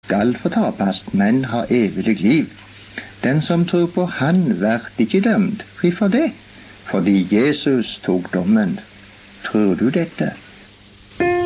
skal fortapast, men ha evig liv. Den som tror på han, vert ikke dømt. Hvorfor det? Fordi Jesus tok dommen. Tror du dette?